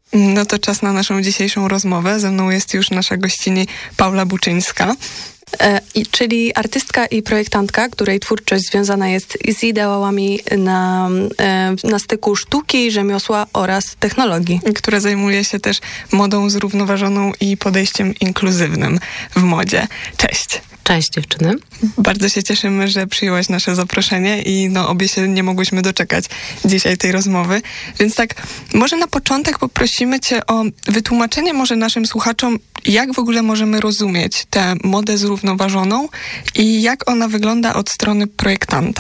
No to czas na naszą dzisiejszą rozmowę. Ze mną jest już nasza gościni Paula Buczyńska. Czyli artystka i projektantka, której twórczość związana jest z ideałami na styku sztuki, rzemiosła oraz technologii. Która zajmuje się też modą zrównoważoną i podejściem inkluzywnym w modzie. Cześć. Cześć dziewczyny. Bardzo się cieszymy, że przyjęłaś nasze zaproszenie i obie się nie mogłyśmy doczekać dzisiaj tej rozmowy. Więc tak, może na początek poprosimy Cię o wytłumaczenie może naszym słuchaczom, jak w ogóle możemy rozumieć tę modę zrównoważoną i jak ona wygląda od strony projektanta.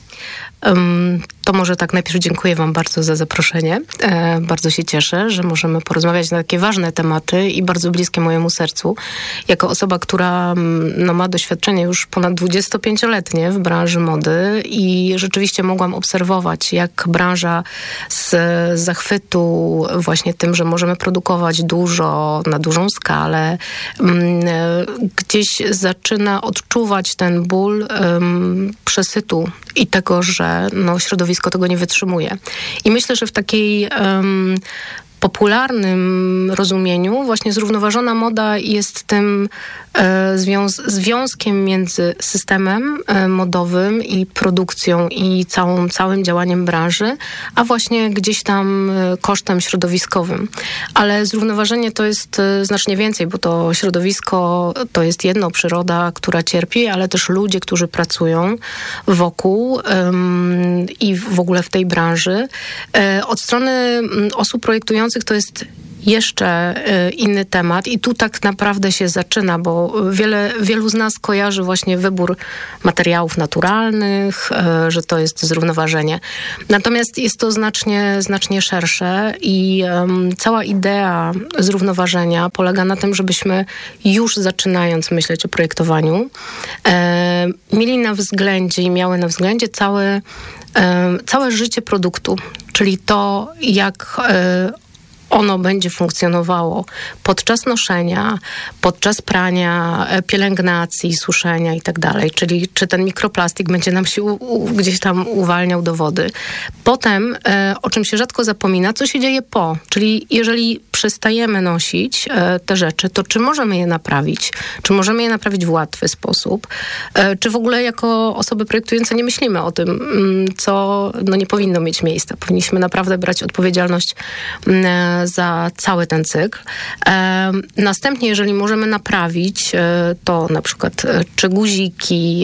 To może tak najpierw dziękuję Wam bardzo za zaproszenie. Bardzo się cieszę, że możemy porozmawiać na takie ważne tematy i bardzo bliskie mojemu sercu. Jako osoba, która ma doświadczenie już ponad 25-letnie w branży mody i rzeczywiście mogłam obserwować, jak branża z zachwytu właśnie tym, że możemy produkować dużo, na dużą skalę, gdzieś zaczyna odczuwać ten ból przesytu i tego, że środowisko tego nie wytrzymuje. I myślę, że w takiej popularnym rozumieniu właśnie zrównoważona moda jest tym związkiem między systemem modowym i produkcją i całym działaniem branży, a właśnie gdzieś tam kosztem środowiskowym. Ale zrównoważenie to jest znacznie więcej, bo to środowisko to jest jedno, przyroda, która cierpi, ale też ludzie, którzy pracują wokół i w ogóle w tej branży. Od strony osób projektujących to jest jeszcze inny temat i tu tak naprawdę się zaczyna, bo wielu z nas kojarzy właśnie wybór materiałów naturalnych, że to jest zrównoważenie. Natomiast jest to znacznie szersze i cała idea zrównoważenia polega na tym, żebyśmy już zaczynając myśleć o projektowaniu, mieli na względzie i miały na względzie całe życie produktu, czyli to, jak ono będzie funkcjonowało podczas noszenia, podczas prania, pielęgnacji, suszenia i tak dalej. Czyli czy ten mikroplastik będzie nam się gdzieś tam uwalniał do wody. Potem, o czym się rzadko zapomina, co się dzieje po. Czyli jeżeli przestajemy nosić te rzeczy, to czy możemy je naprawić? Czy możemy je naprawić w łatwy sposób? Czy w ogóle jako osoby projektujące nie myślimy o tym, co nie powinno mieć miejsca? Powinniśmy naprawdę brać odpowiedzialność za cały ten cykl. Następnie, jeżeli możemy naprawić, to na przykład czy guziki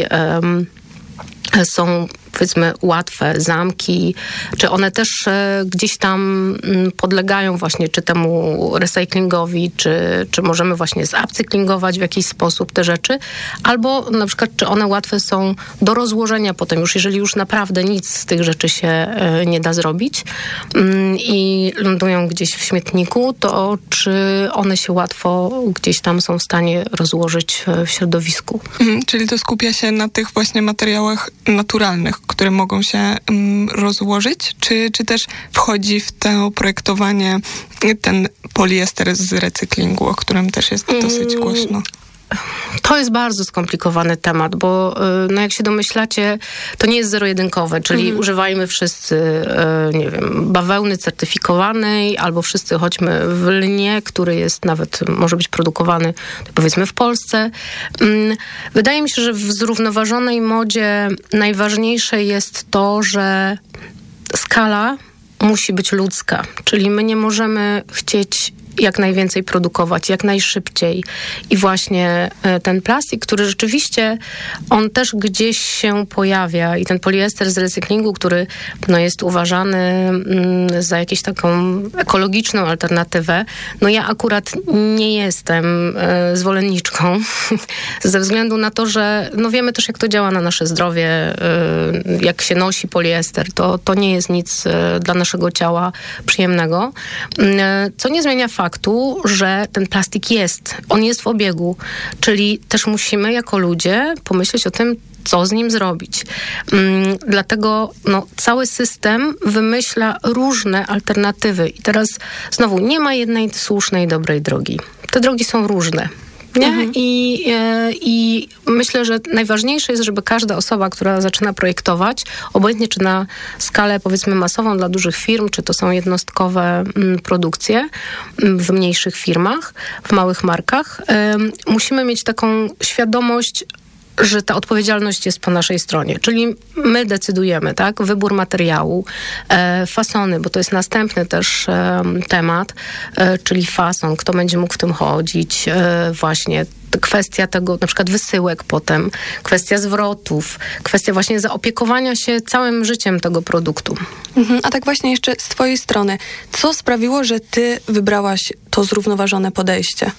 są powiedzmy łatwe, zamki, czy one też gdzieś tam podlegają właśnie czy temu recyklingowi, czy możemy właśnie zupcyklingować w jakiś sposób te rzeczy, albo na przykład czy one łatwe są do rozłożenia potem już, jeżeli już naprawdę nic z tych rzeczy się nie da zrobić i lądują gdzieś w śmietniku, to czy one się łatwo gdzieś tam są w stanie rozłożyć w środowisku. Czyli to skupia się na tych właśnie materiałach naturalnych, które mogą się rozłożyć, czy też wchodzi w to projektowanie ten poliester z recyklingu, o którym też jest dosyć głośno? To jest bardzo skomplikowany temat, bo jak się domyślacie, to nie jest zero-jedynkowe, czyli używajmy wszyscy, nie wiem, bawełny certyfikowanej, albo wszyscy chodźmy w lnie, który jest nawet, może być produkowany, powiedzmy, w Polsce. Wydaje mi się, że w zrównoważonej modzie najważniejsze jest to, że skala musi być ludzka, czyli my nie możemy chcieć jak najwięcej produkować, jak najszybciej. I właśnie ten plastik, który rzeczywiście, on też gdzieś się pojawia i ten poliester z recyklingu, który jest uważany za jakąś taką ekologiczną alternatywę, ja akurat nie jestem zwolenniczką ze względu na to, że wiemy też, jak to działa na nasze zdrowie, jak się nosi poliester, to nie jest nic dla naszego ciała przyjemnego, co nie zmienia faktu, że ten plastik jest. On jest w obiegu. Czyli też musimy jako ludzie pomyśleć o tym, co z nim zrobić. Dlatego cały system wymyśla różne alternatywy. I teraz znowu nie ma jednej słusznej, dobrej drogi. Te drogi są różne. Nie? I myślę, że najważniejsze jest, żeby każda osoba, która zaczyna projektować, obojętnie czy na skalę powiedzmy masową dla dużych firm, czy to są jednostkowe produkcje w mniejszych firmach, w małych markach, musimy mieć taką świadomość, że ta odpowiedzialność jest po naszej stronie. Czyli my decydujemy, tak? Wybór materiału, fasony, bo to jest następny też temat, czyli fason, kto będzie mógł w tym chodzić, właśnie kwestia tego, na przykład wysyłek potem, kwestia zwrotów, kwestia właśnie zaopiekowania się całym życiem tego produktu. A tak właśnie jeszcze z twojej strony, co sprawiło, że ty wybrałaś to zrównoważone podejście?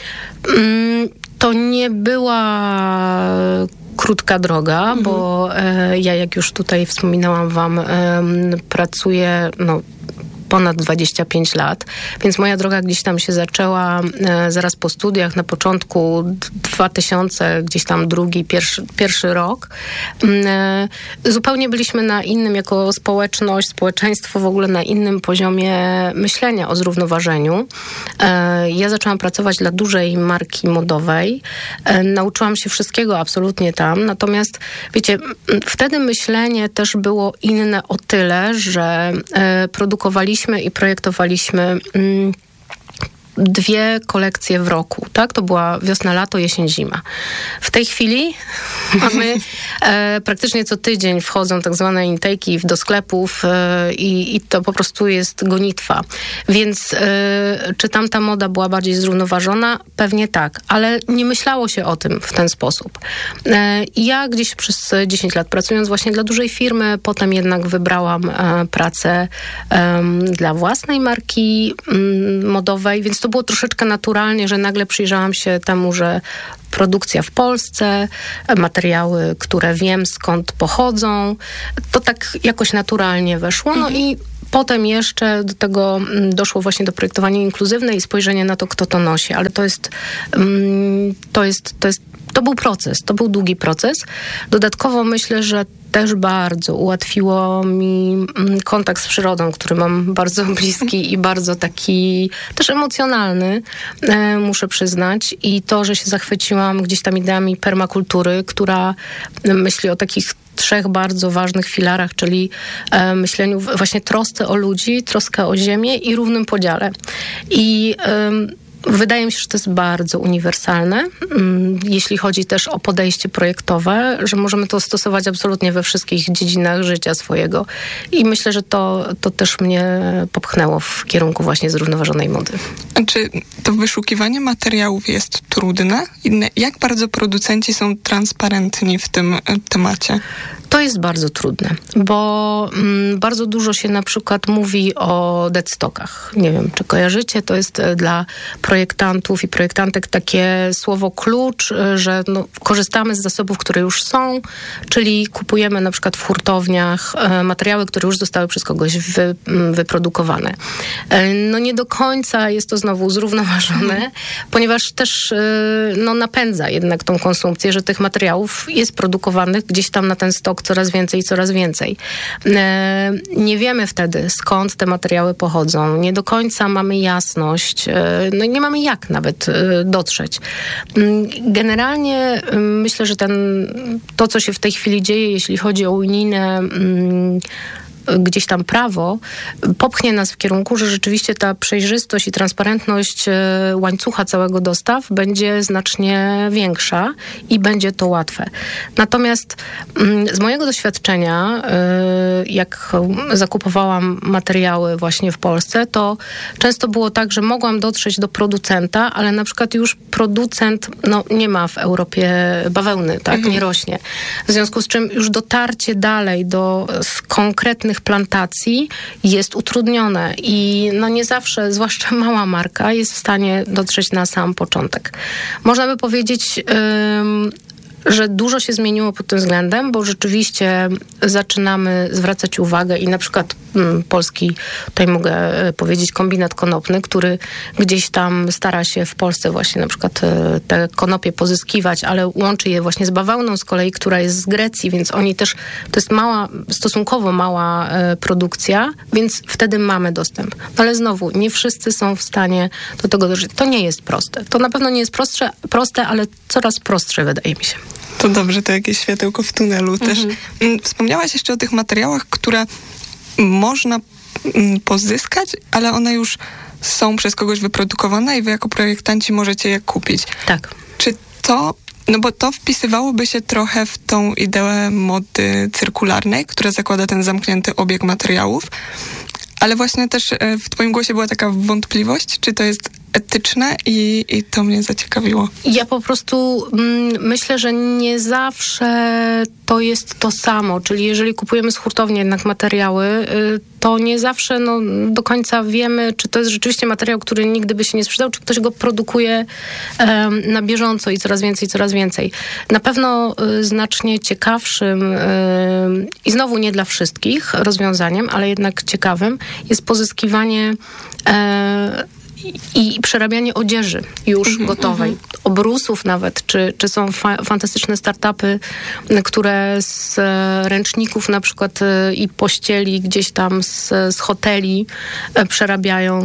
To nie była krótka droga, bo ja, jak już tutaj wspominałam wam, pracuję ponad 25 lat, więc moja droga gdzieś tam się zaczęła zaraz po studiach, na początku 2000, gdzieś tam pierwszy rok. Zupełnie byliśmy na innym, jako społeczność, społeczeństwo w ogóle na innym poziomie myślenia o zrównoważeniu. Ja zaczęłam pracować dla dużej marki modowej. Nauczyłam się wszystkiego absolutnie tam, natomiast wiecie, wtedy myślenie też było inne o tyle, że produkowaliśmy i projektowaliśmy 2 kolekcje w roku, tak? To była wiosna, lato, jesień, zima. W tej chwili mamy praktycznie co tydzień wchodzą tak zwane intake'i do sklepów i to po prostu jest gonitwa. Więc czy tamta moda była bardziej zrównoważona? Pewnie tak, ale nie myślało się o tym w ten sposób. Ja gdzieś przez 10 lat pracując właśnie dla dużej firmy, potem jednak wybrałam pracę dla własnej marki modowej, więc to było troszeczkę naturalnie, że nagle przyjrzałam się temu, że produkcja w Polsce, materiały, które wiem skąd pochodzą, to tak jakoś naturalnie weszło. No i potem jeszcze do tego doszło właśnie do projektowania inkluzywne i spojrzenie na to, kto to nosi. Ale to był proces, to był długi proces. Dodatkowo myślę, że też bardzo ułatwiło mi kontakt z przyrodą, który mam bardzo bliski i bardzo taki też emocjonalny, muszę przyznać. I to, że się zachwyciłam gdzieś tam ideami permakultury, która myśli o takich 3 bardzo ważnych filarach, czyli myśleniu właśnie trosce o ludzi, troskę o ziemię i równym podziale. I wydaje mi się, że to jest bardzo uniwersalne, jeśli chodzi też o podejście projektowe, że możemy to stosować absolutnie we wszystkich dziedzinach życia swojego. I myślę, że to też mnie popchnęło w kierunku właśnie zrównoważonej mody. A czy to wyszukiwanie materiałów jest trudne? Jak bardzo producenci są transparentni w tym temacie? To jest bardzo trudne, bo bardzo dużo się na przykład mówi o deadstockach. Nie wiem, czy kojarzycie, to jest dla projektantów i projektantek takie słowo klucz, że korzystamy z zasobów, które już są, czyli kupujemy na przykład w hurtowniach materiały, które już zostały przez kogoś wyprodukowane. Nie do końca jest to znowu zrównoważone, ponieważ też napędza jednak tą konsumpcję, że tych materiałów jest produkowanych gdzieś tam na ten stok coraz więcej i coraz więcej. Nie wiemy wtedy, skąd te materiały pochodzą. Nie do końca mamy jasność. Nie mamy jak nawet dotrzeć. Generalnie myślę, że to, co się w tej chwili dzieje, jeśli chodzi o unijne gdzieś tam prawo, popchnie nas w kierunku, że rzeczywiście ta przejrzystość i transparentność łańcucha całego dostaw będzie znacznie większa i będzie to łatwe. Natomiast z mojego doświadczenia, jak zakupowałam materiały właśnie w Polsce, to często było tak, że mogłam dotrzeć do producenta, ale na przykład już producent nie ma w Europie bawełny, tak? Nie rośnie. W związku z czym już dotarcie dalej do konkretnych plantacji jest utrudnione i nie zawsze, zwłaszcza mała marka, jest w stanie dotrzeć na sam początek. Można by powiedzieć, że dużo się zmieniło pod tym względem, bo rzeczywiście zaczynamy zwracać uwagę i na przykład polski, tutaj mogę powiedzieć, kombinat konopny, który gdzieś tam stara się w Polsce właśnie na przykład te konopie pozyskiwać, ale łączy je właśnie z bawełną z kolei, która jest z Grecji, więc oni też, to jest stosunkowo mała produkcja, więc wtedy mamy dostęp. No ale znowu, nie wszyscy są w stanie do tego dożyć. To nie jest proste. To na pewno nie jest proste, ale coraz prostsze, wydaje mi się. To dobrze, to jakieś światełko w tunelu też. Wspomniałaś jeszcze o tych materiałach, które można pozyskać, ale one już są przez kogoś wyprodukowane i wy jako projektanci możecie je kupić. Tak. Czy to, no bo to wpisywałoby się trochę w tą ideę mody cyrkularnej, która zakłada ten zamknięty obieg materiałów, ale właśnie też w twoim głosie była taka wątpliwość, czy to jest etyczne i to mnie zaciekawiło. Ja po prostu myślę, że nie zawsze to jest to samo, czyli jeżeli kupujemy z hurtowni jednak materiały, to nie zawsze do końca wiemy, czy to jest rzeczywiście materiał, który nigdy by się nie sprzedał, czy ktoś go produkuje na bieżąco i coraz więcej. Na pewno znacznie ciekawszym i znowu nie dla wszystkich rozwiązaniem, ale jednak ciekawym jest pozyskiwanie i przerabianie odzieży już gotowej, obrusów nawet, czy są fantastyczne startupy, które z ręczników na przykład i pościeli gdzieś tam z hoteli przerabiają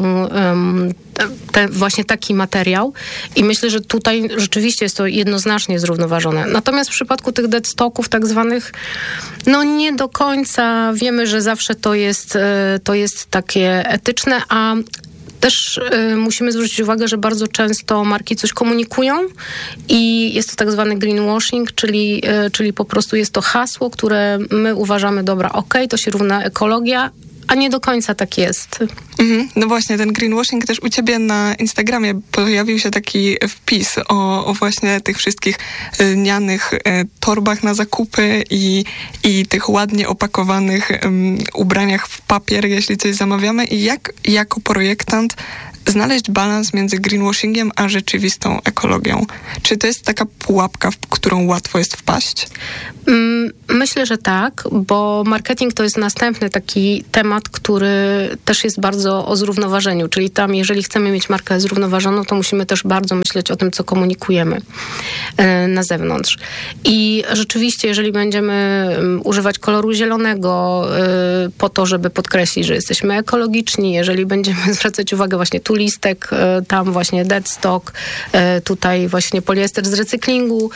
właśnie taki materiał i myślę, że tutaj rzeczywiście jest to jednoznacznie zrównoważone. Natomiast w przypadku tych deadstocków tak zwanych, nie do końca wiemy, że zawsze to jest takie etyczne, a też musimy zwrócić uwagę, że bardzo często marki coś komunikują i jest to tak zwany greenwashing, czyli po prostu jest to hasło, które my uważamy, to się równa ekologia, a nie do końca tak jest. No właśnie, ten greenwashing też u ciebie na Instagramie pojawił się taki wpis o właśnie tych wszystkich lnianych torbach na zakupy i tych ładnie opakowanych ubraniach w papier, jeśli coś zamawiamy. I jak jako projektant znaleźć balans między greenwashingiem a rzeczywistą ekologią? Czy to jest taka pułapka, w którą łatwo jest wpaść? Myślę, że tak, bo marketing to jest następny taki temat, który też jest bardzo o zrównoważeniu, czyli tam, jeżeli chcemy mieć markę zrównoważoną, to musimy też bardzo myśleć o tym, co komunikujemy na zewnątrz. I rzeczywiście, jeżeli będziemy używać koloru zielonego po to, żeby podkreślić, że jesteśmy ekologiczni, jeżeli będziemy zwracać uwagę właśnie tu listek, tam właśnie deadstock, tutaj właśnie poliester z recyklingu,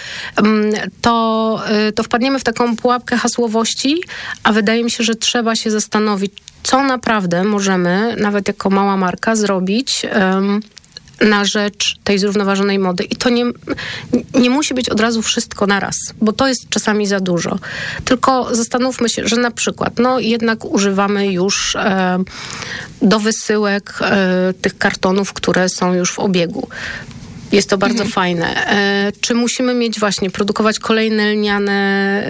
to wpadniemy w taką pułapkę hasłowości, a wydaje mi się, że trzeba się zastanowić, co naprawdę możemy, nawet jako mała marka, zrobić na rzecz tej zrównoważonej mody. I to nie musi być od razu wszystko naraz, bo to jest czasami za dużo. Tylko zastanówmy się, że na przykład jednak używamy już do wysyłek tych kartonów, które są już w obiegu. Jest to bardzo fajne. Czy musimy mieć produkować kolejne lniane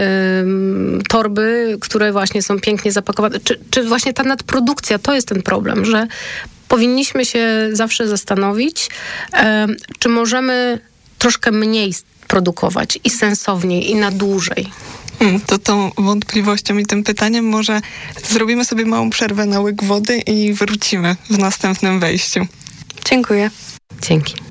torby, które właśnie są pięknie zapakowane? Czy właśnie ta nadprodukcja to jest ten problem, że powinniśmy się zawsze zastanowić, czy możemy troszkę mniej produkować i sensowniej, i na dłużej. To tą wątpliwością i tym pytaniem może zrobimy sobie małą przerwę na łyk wody i wrócimy w następnym wejściu. Dziękuję. Dzięki.